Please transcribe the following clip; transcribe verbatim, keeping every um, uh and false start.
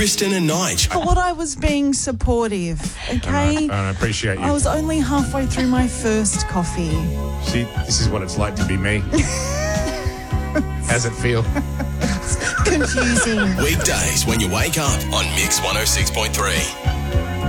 Kristen and Nige. Thought I was being supportive, okay? I, know, I appreciate you. I was only halfway through my first coffee. See, this is what it's like to be me. How's it feel? Confusing. Weekdays when you wake up on Mix one oh six point three.